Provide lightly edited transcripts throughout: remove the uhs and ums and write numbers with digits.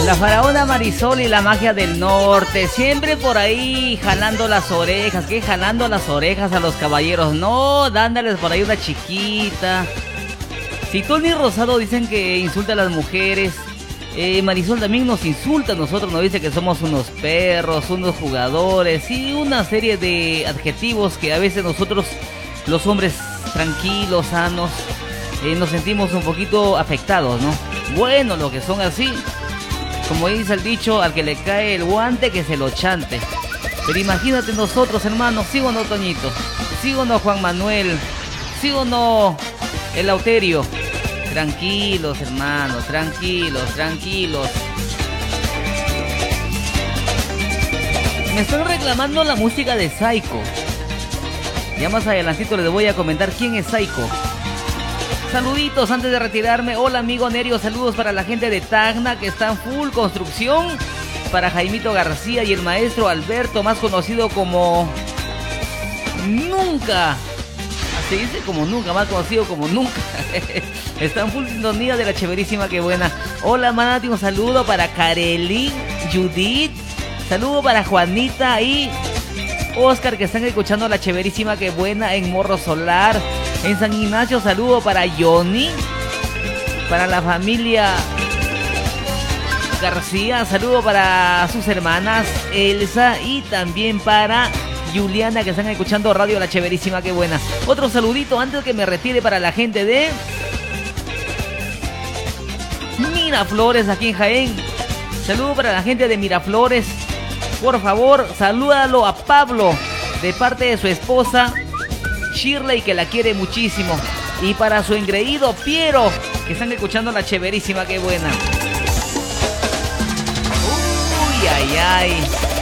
La faraona Marisol y la magia del norte, siempre por ahí jalando las orejas. ¿Qué jalando las orejas a los caballeros? No, dándoles por ahí una chiquita. Si Tony Rosado dicen que insulta a las mujeres, Marisol también nos insulta a nosotros, nos dice que somos unos perros, unos jugadores y una serie de adjetivos que a veces nosotros, los hombres tranquilos, sanos, nos sentimos un poquito afectados, ¿no? Bueno, lo que son así, como dice el dicho, al que le cae el guante que se lo chante. Pero imagínate nosotros, hermanos, ¿sí o no, Toñito? ¿Sí o no, Juan Manuel? ¿Sí o no, el Lauterio? Tranquilos, hermanos, tranquilos, tranquilos. Me están reclamando la música de Psycho. Ya más adelantito les voy a comentar quién es Psycho. Saluditos antes de retirarme. Hola amigo Nerio, saludos para la gente de Tacna que está en full construcción. Para Jaimito García y el maestro Alberto, más conocido como Nunca. Se dice como nunca, más conocido como Nunca. Está en full sintonía de la chéverísima, que buena. Hola Manati, un saludo para Kareli, Judith. Saludo para Juanita y Oscar, que están escuchando la chéverísima, que buena en Morro Solar. En San Ignacio, saludo para Johnny. Para la familia García, saludo para sus hermanas Elsa y también para Juliana, que están escuchando Radio La Chéverísima, que buena. Otro saludito antes de que me retire para la gente de Miraflores, aquí en Jaén. Saludo para la gente de Miraflores. Por favor, salúdalo a Pablo de parte de su esposa Shirley, que la quiere muchísimo. Y para su engreído Piero, que están escuchando la chéverísima, que buena. Uy, ay, ay.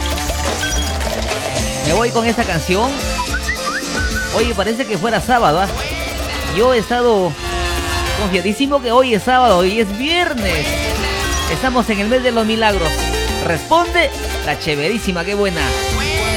Me voy con esta canción. Oye, parece que fuera sábado, ¿ah? Yo he estado confiadísimo que hoy es sábado y es viernes. Estamos en el mes de los milagros. Responde la chéverísima, que buena.